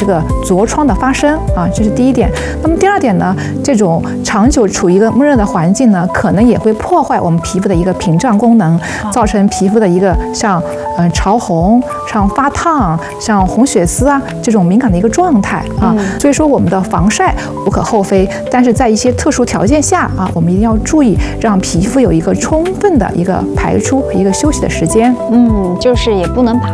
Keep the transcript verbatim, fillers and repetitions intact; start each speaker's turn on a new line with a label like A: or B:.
A: 这个痤疮的发生啊，这是第一点。那么第二点呢，这种长久处于一个闷热的环境呢，可能也会破坏我们皮肤的一个屏障功能，造成皮肤的一个像嗯、呃、潮红、像发烫、像红血丝啊这种敏感的一个状态啊。嗯、所以说我们的防晒无可厚非，但是在一些特殊条件下啊，我们一定要注意让皮肤有一个充分的一个排出和一个休息的时间。
B: 嗯，就是也不能把